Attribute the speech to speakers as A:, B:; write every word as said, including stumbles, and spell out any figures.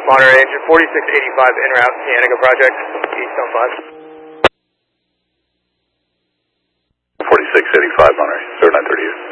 A: Monterey engine forty-six eighty-five en route, Cienega project, east on five.
B: forty-six eighty-five Monterey, zero nine thirty-eight.